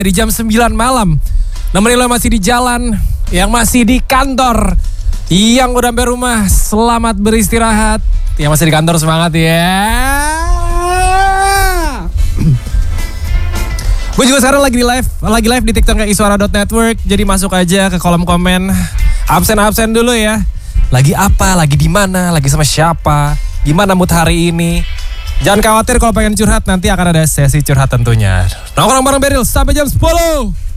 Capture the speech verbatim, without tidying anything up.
Di jam sembilan malam. Nemenin lo masih di jalan, yang masih di kantor, yang udah sampai rumah, selamat beristirahat. Yang masih di kantor semangat ya. Gue juga sekarang lagi di live, lagi live di TikTok iswara dot network. Jadi masuk aja ke kolom komen. Absen-absen dulu ya. Lagi apa, lagi di mana, lagi sama siapa, gimana mood hari ini. Jangan khawatir kalau pengen curhat, nanti akan ada sesi curhat tentunya. Nongkrong bareng Beril sampai jam sepuluh.